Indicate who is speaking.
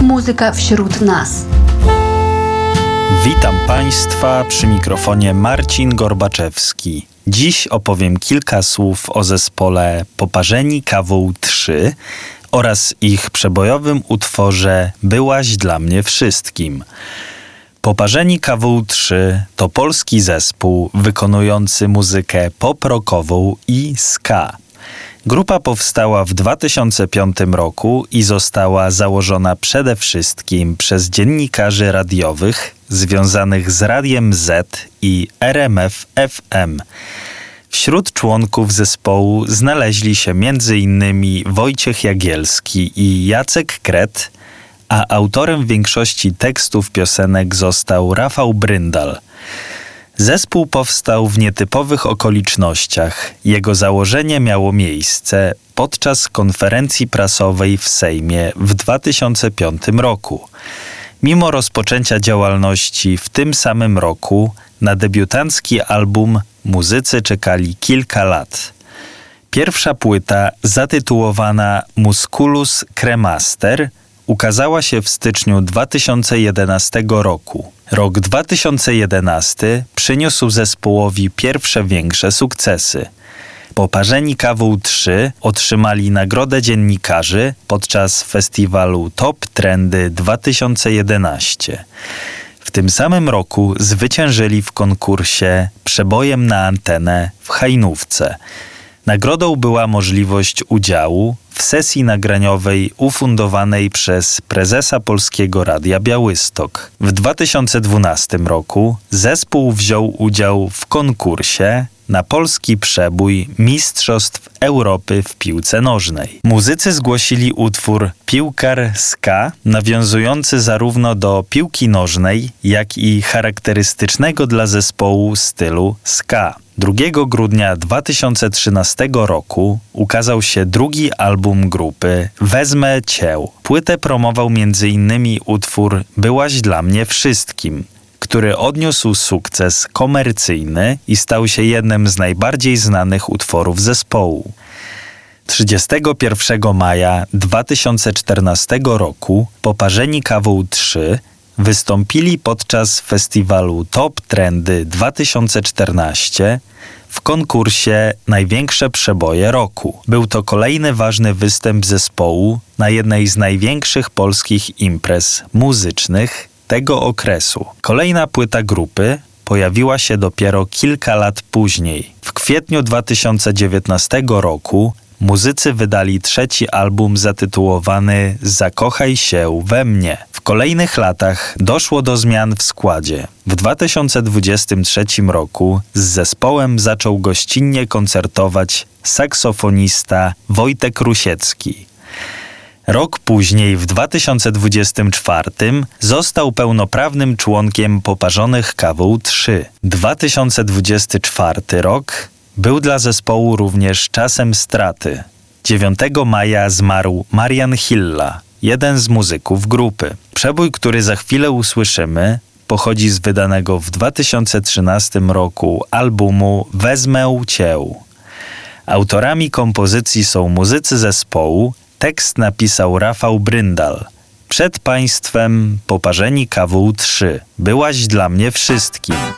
Speaker 1: muzyka wśród nas.
Speaker 2: Witam Państwa, przy mikrofonie Marcin Gorbaczewski. Dziś opowiem kilka słów o zespole Poparzeni Kawą 3 oraz ich przebojowym utworze Byłaś dla mnie wszystkim. Poparzeni Kawą 3 to polski zespół wykonujący muzykę pop-rockową i ska. Grupa powstała w 2005 roku i została założona przede wszystkim przez dziennikarzy radiowych związanych z Radiem Z i RMF FM. Wśród członków zespołu znaleźli się m.in. Wojciech Jagielski i Jacek Kret, a autorem większości tekstów piosenek został Rafał Bryndal. Zespół powstał w nietypowych okolicznościach. Jego założenie miało miejsce podczas konferencji prasowej w Sejmie w 2005 roku. Mimo rozpoczęcia działalności w tym samym roku, na debiutancki album muzycy czekali kilka lat. Pierwsza płyta, zatytułowana Musculus Cremaster, ukazała się w styczniu 2011 roku. Rok 2011 przyniósł zespołowi pierwsze większe sukcesy. Poparzeni Kawą 3 otrzymali Nagrodę Dziennikarzy podczas festiwalu Top Trendy 2011. W tym samym roku zwyciężyli w konkursie Przebojem na antenę w Hajnówce. Nagrodą była możliwość udziału w sesji nagraniowej ufundowanej przez prezesa Polskiego Radia Białystok. W 2012 roku zespół wziął udział w konkursie na polski przebój Mistrzostw Europy w piłce nożnej. Muzycy zgłosili utwór Piłkar Ska, nawiązujący zarówno do piłki nożnej, jak i charakterystycznego dla zespołu stylu ska. 2 grudnia 2013 roku ukazał się drugi album grupy Wezmę Cię. Płytę promował m.in. utwór Byłaś dla mnie wszystkim, który odniósł sukces komercyjny i stał się jednym z najbardziej znanych utworów zespołu. 31 maja 2014 roku Poparzeni Kawą 3 wystąpili podczas festiwalu Top Trendy 2014 w konkursie Największe przeboje roku. Był to kolejny ważny występ zespołu na jednej z największych polskich imprez muzycznych tego okresu. Kolejna płyta grupy pojawiła się dopiero kilka lat później. W kwietniu 2019 roku muzycy wydali trzeci album zatytułowany Zakochaj się we mnie. W kolejnych latach doszło do zmian w składzie. W 2023 roku z zespołem zaczął gościnnie koncertować saksofonista Wojtek Rusiecki. Rok później, w 2024, został pełnoprawnym członkiem Poparzonych Kawą 3. 2024 rok był dla zespołu również czasem straty. 9 maja zmarł Marian Hilla, jeden z muzyków grupy. Przebój, który za chwilę usłyszymy, pochodzi z wydanego w 2013 roku albumu Wezmę Cię. Autorami kompozycji są muzycy zespołu. Tekst napisał Rafał Bryndal. Przed Państwem Poparzeni Kawą 3. Byłaś dla mnie wszystkim.